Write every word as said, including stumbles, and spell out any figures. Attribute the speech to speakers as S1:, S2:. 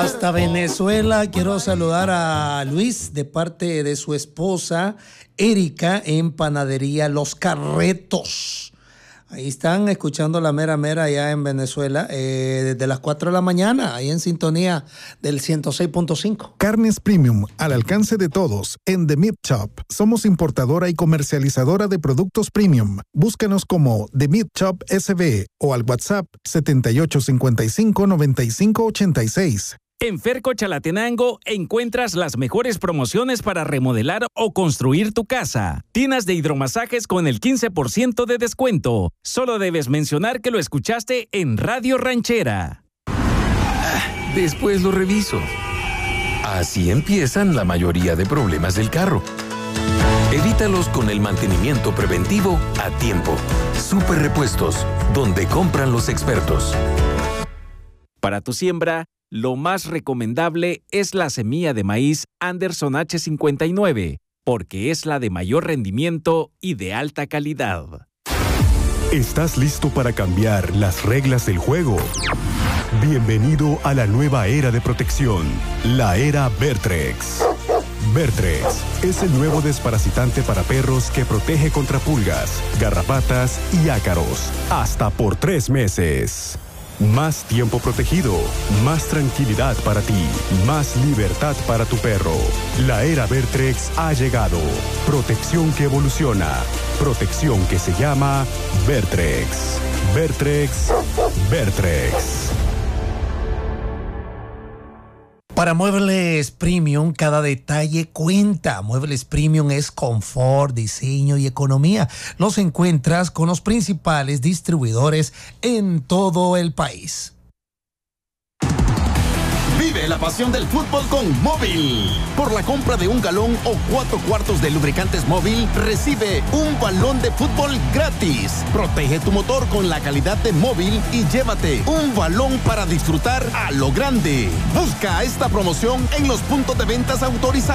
S1: Hasta Venezuela quiero saludar a Luis de parte de su esposa Erika en Panadería Los Carretos. Ahí están escuchando la mera mera allá en Venezuela eh, desde las cuatro de la mañana, ahí en sintonía del ciento seis punto cinco.
S2: Carnes Premium al alcance de todos en The Meat Shop. Somos importadora y comercializadora de productos premium. Búscanos como The Meat Shop S B o al WhatsApp setenta y ocho cincuenta y cinco noventa y cinco ochenta y seis.
S3: En Ferco Chalatenango encuentras las mejores promociones para remodelar o construir tu casa. Tinas de hidromasajes con el quince por ciento de descuento. Solo debes mencionar que lo escuchaste en Radio Ranchera.
S4: Ah, después lo reviso. Así empiezan la mayoría de problemas del carro. Evítalos con el mantenimiento preventivo a tiempo. Super Repuestos, donde compran los expertos.
S3: Para tu siembra, lo más recomendable es la semilla de maíz Anderson H cincuenta y nueve, porque es la de mayor rendimiento y de alta calidad.
S5: ¿Estás listo para cambiar las reglas del juego? Bienvenido a la nueva era de protección, la era Vertrex. Vertrex es el nuevo desparasitante para perros que protege contra pulgas, garrapatas y ácaros, hasta por tres meses. Más tiempo protegido, más tranquilidad para ti, más libertad para tu perro. La era Vertrex ha llegado. Protección que evoluciona. Protección que se llama Vertrex. Vertrex, Vertrex.
S1: Para Muebles Premium, cada detalle cuenta. Muebles Premium es confort, diseño y economía. Los encuentras con los principales distribuidores en todo el país.
S6: Vive la pasión del fútbol con Móvil. Por la compra de un galón o cuatro cuartos de lubricantes Móvil, recibe un balón de fútbol gratis. Protege tu motor con la calidad de Móvil y llévate un balón para disfrutar a lo grande. Busca esta promoción en los puntos de ventas autorizados.